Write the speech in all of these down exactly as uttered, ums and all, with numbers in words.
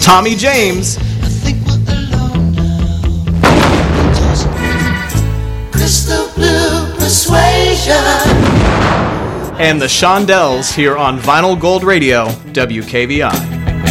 Tommy James, Crystal Blue Persuasion, and the Shondells here on Vinyl Gold Radio, W K V I.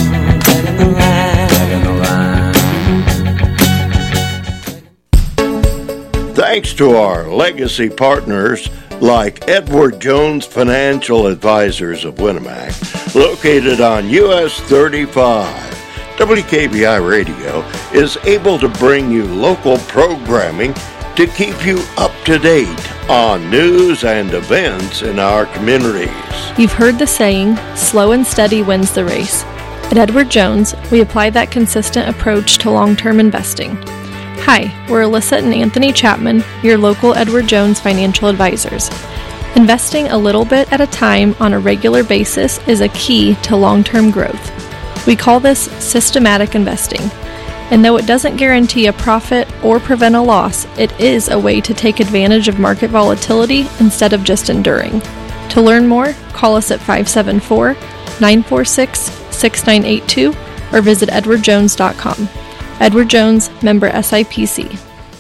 Thanks to our legacy partners like Edward Jones Financial Advisors of Winnemac, located on U S thirty-five, W K V I Radio is able to bring you local programming to keep you up to date on news and events in our communities. You've heard the saying, slow and steady wins the race. At Edward Jones, we apply that consistent approach to long-term investing. Hi, we're Alyssa and Anthony Chapman, your local Edward Jones financial advisors. Investing a little bit at a time on a regular basis is a key to long-term growth. We call this systematic investing. And though it doesn't guarantee a profit or prevent a loss, it is a way to take advantage of market volatility instead of just enduring. To learn more, call us at five seven four, nine four six, six nine eight two or visit edward jones dot com. Edward Jones, member S I P C.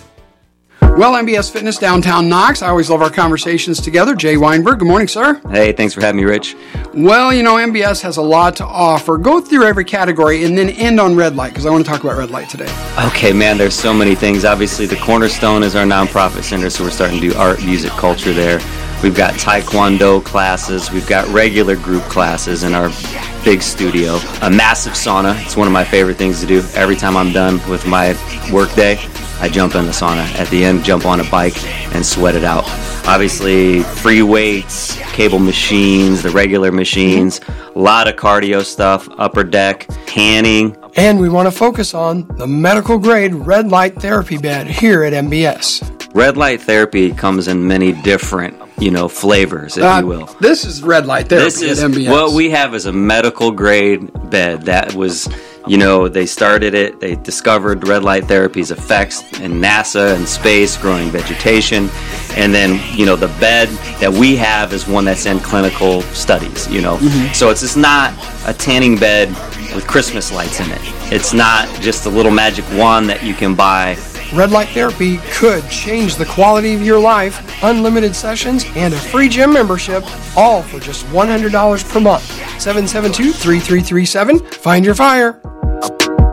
Well, M B S Fitness, downtown Knox. I always love our conversations together. Jay Weinberg, good morning, sir. Hey, thanks for having me, Rich. Well, you know, M B S has a lot to offer. Go through every category and then end on Red Light, because I want to talk about Red Light today. Okay, man, there's so many things. Obviously, the Cornerstone is our nonprofit center, so we're starting to do art, music, culture there. We've got Taekwondo classes. We've got regular group classes in our big studio. A massive sauna. It's one of my favorite things to do. Every time I'm done with my work day, I jump in the sauna. At the end, jump on a bike and sweat it out. Obviously, free weights, cable machines, the regular machines, a lot of cardio stuff, upper deck, tanning. And we want to focus on the medical grade red light therapy bed here at M B S. Red light therapy comes in many different, you know, flavors, if Uh, you will. This is Red Light Therapy This is at M B S. what we have is a medical grade bed that was, you know, they started it, they discovered red light therapy's effects in NASA and space, growing vegetation, and then, you know, the bed that we have is one that's in clinical studies, you know. Mm-hmm. So it's just not a tanning bed with Christmas lights in it. It's not just a little magic wand that you can buy. Red light therapy could change the quality of your life, unlimited sessions, and a free gym membership, all for just one hundred dollars per month. seven seven two, three three three seven. Find your fire.